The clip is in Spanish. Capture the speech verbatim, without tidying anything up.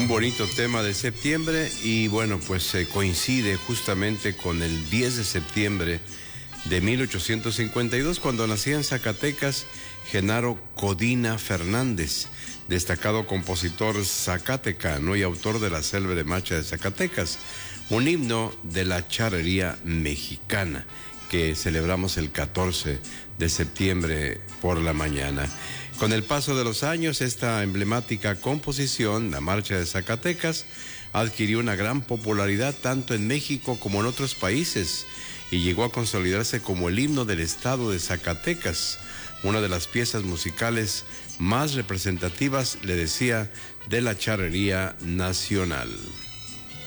bonito tema de septiembre y bueno, pues se coincide justamente con el diez de septiembre de mil ochocientos cincuenta y dos, cuando nacía en Zacatecas Genaro Codina Fernández, destacado compositor zacatecano y autor de la célebre Marcha de Zacatecas, un himno de la charrería mexicana que celebramos el catorce de septiembre por la mañana. Con el paso de los años, esta emblemática composición, la Marcha de Zacatecas, adquirió una gran popularidad tanto en México como en otros países y llegó a consolidarse como el himno del estado de Zacatecas, una de las piezas musicales más representativas, le decía, de la charrería nacional.